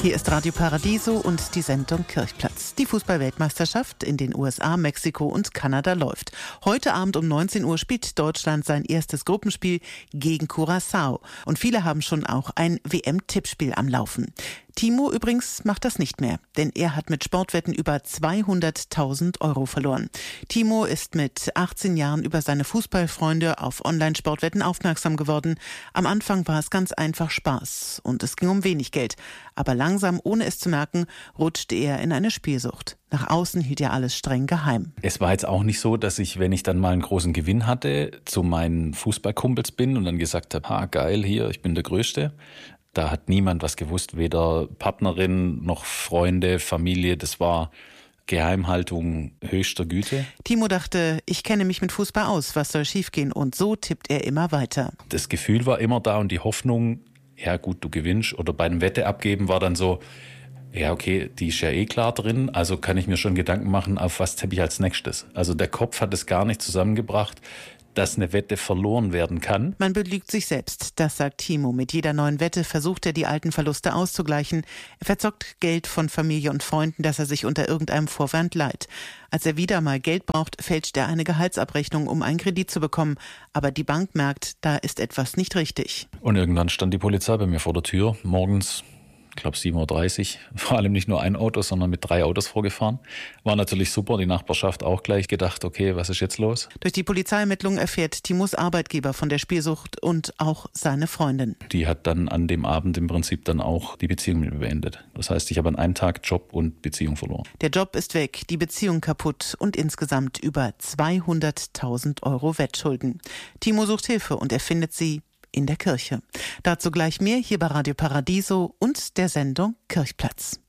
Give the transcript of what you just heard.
Hier ist Radio Paradiso und die Sendung Kirchplatz. Die Fußball-Weltmeisterschaft in den USA, Mexiko und Kanada läuft. Heute Abend um 19 Uhr spielt Deutschland sein erstes Gruppenspiel gegen Curaçao. Und viele haben schon auch ein WM-Tippspiel am Laufen. Timo übrigens macht das nicht mehr, denn er hat mit Sportwetten über 200.000 Euro verloren. Timo ist mit 18 Jahren über seine Fußballfreunde auf Online-Sportwetten aufmerksam geworden. Am Anfang war es ganz einfach Spaß und es ging um wenig Geld. Aber langsam, ohne es zu merken, rutschte er in eine Spielsucht. Nach außen hielt er alles streng geheim. Es war jetzt auch nicht so, dass ich, wenn ich dann mal einen großen Gewinn hatte, zu meinen Fußballkumpels bin und dann gesagt habe, geil, hier, ich bin der Größte. Da hat niemand was gewusst, weder Partnerin noch Freunde, Familie. Das war Geheimhaltung höchster Güte. Timo dachte, ich kenne mich mit Fußball aus, was soll schiefgehen? Und so tippt er immer weiter. Das Gefühl war immer da und die Hoffnung, ja gut, du gewinnst. Oder bei einem Wette abgeben war dann so, ja okay, die ist ja eh klar drin, also kann ich mir schon Gedanken machen, auf was tippe ich als nächstes. Also der Kopf hat es gar nicht zusammengebracht, dass eine Wette verloren werden kann. Man belügt sich selbst, das sagt Timo. Mit jeder neuen Wette versucht er, die alten Verluste auszugleichen. Er verzockt Geld von Familie und Freunden, das er sich unter irgendeinem Vorwand leiht. Als er wieder mal Geld braucht, fälscht er eine Gehaltsabrechnung, um einen Kredit zu bekommen. Aber die Bank merkt, da ist etwas nicht richtig. Und irgendwann stand die Polizei bei mir vor der Tür, morgens, ich glaube 7:30 Uhr, vor allem nicht nur ein Auto, sondern mit 3 Autos vorgefahren. War natürlich super, die Nachbarschaft auch gleich gedacht, okay, was ist jetzt los? Durch die Polizeiermittlung erfährt Timos Arbeitgeber von der Spielsucht und auch seine Freundin. Die hat dann an dem Abend im Prinzip dann auch die Beziehung mit mir beendet. Das heißt, ich habe an einem Tag Job und Beziehung verloren. Der Job ist weg, die Beziehung kaputt und insgesamt über 200.000 Euro Wettschulden. Timo sucht Hilfe und er findet sie in der Kirche. Dazu gleich mehr hier bei Radio Paradiso und der Sendung Kirchplatz.